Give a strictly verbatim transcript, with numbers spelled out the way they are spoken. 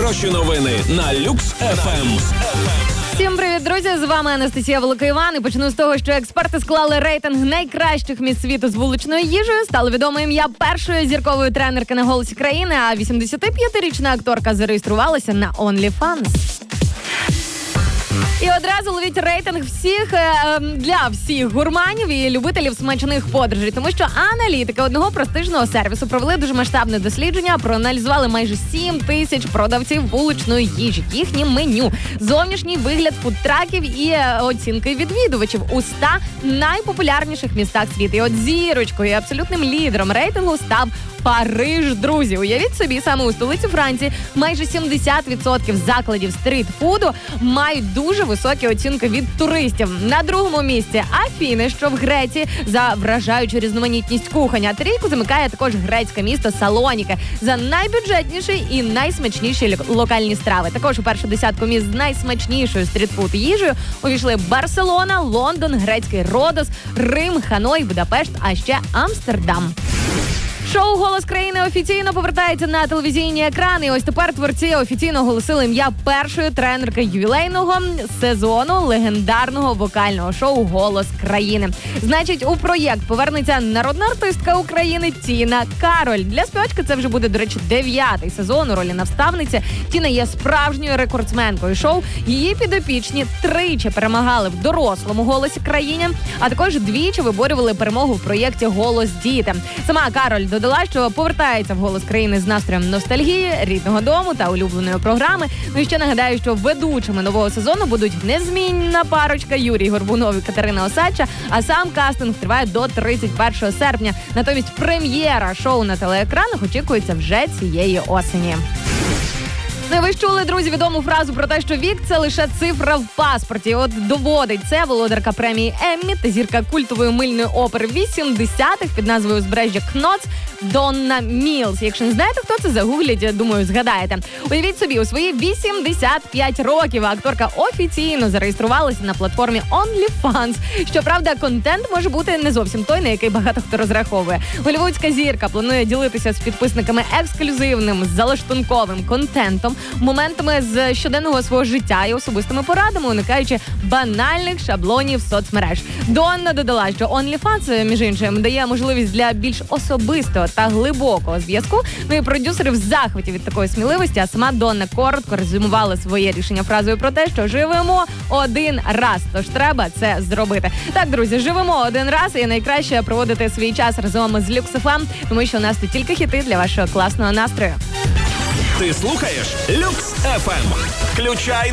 найхороші новини на Люкс еф ем. Всім привіт, друзі! З вами Анастасія Великоїван. І почну з того, що експерти склали рейтинг найкращих місць світу з вуличною їжею. Стало відомо ім'я першої зіркової тренерки на «Голосі країни», а вісімдесятип'ятирічна акторка зареєструвалася на OnlyFans. І одразу ловіть рейтинг всіх е, для всіх гурманів і любителів смачних подорожей, тому що аналітики одного престижного сервісу провели дуже масштабне дослідження, проаналізували майже сім тисяч продавців вуличної їжі, їхнє меню, зовнішній вигляд фудтраків і е, оцінки відвідувачів у ста найпопулярніших містах світу. І от зірочкою і абсолютним лідером рейтингу став Париж, друзі. Уявіть собі, саме у столиці Франції майже сімдесят відсотків закладів стрітфуду мають дуже високі оцінки від туристів. На другому місці Афіни, що в Греції, за вражаючу різноманітність кухонь. А трійку замикає також грецьке місто Салоніки за найбюджетніші і найсмачніші локальні страви. Також у першу десятку місць з найсмачнішою стрітфуд їжею увійшли Барселона, Лондон, грецький Родос, Рим, Ханой, Будапешт, а ще Амстердам. Шоу «Голос країни» офіційно повертається на телевізійні екрани. І ось тепер творці офіційно оголосили ім'я першої тренерки ювілейного сезону легендарного вокального шоу «Голос країни». Значить, у проєкт повернеться народна артистка України Тіна Кароль. Для співачки це вже буде, до речі, дев'ятий сезон у ролі наставниці. Тіна є справжньою рекордсменкою шоу. Її підопічні тричі перемагали в дорослому «Голосі країни», а також двічі виборювали перемогу в проєкті «Голос діти». Сама Кароль додала, що повертається в «Голос країни» з настроєм ностальгії, рідного дому та улюбленої програми. Ну і ще нагадаю, що ведучими нового сезону будуть незмінна парочка Юрій Горбунов і Катерина Осадча, а сам кастинг триває до тридцять першого серпня. Натомість прем'єра шоу на телеекранах очікується вже цієї осені. Ну, ви ж чули, друзі, відому фразу про те, що вік – це лише цифра в паспорті. От доводить це володарка премії Еммі та зірка культової мильної опери вісімдесятих під назвою «Узбережжя Кноц» Донна Мілс. Якщо не знаєте, хто це, загугліть, думаю, згадаєте. Уявіть собі, у свої вісімдесят п'ять років акторка офіційно зареєструвалася на платформі OnlyFans. Щоправда, контент може бути не зовсім той, на який багато хто розраховує. Голлівудська зірка планує ділитися з підписниками ексклюзивним залаштунковим контентом, моментами з щоденного свого життя і особистими порадами, уникаючи банальних шаблонів соцмереж. Донна додала, що OnlyFans, між іншим, дає можливість для більш особистого та глибокого зв'язку. Ну і продюсери в захваті від такої сміливості, а сама Донна коротко резюмувала своє рішення фразою про те, що живемо один раз, тож треба це зробити. Так, друзі, живемо один раз і найкраще проводити свій час разом з Люкс еф ем, тому що у нас тут тільки хіти для вашого класного настрою. Ти слухаєш Люкс еф ем. Включай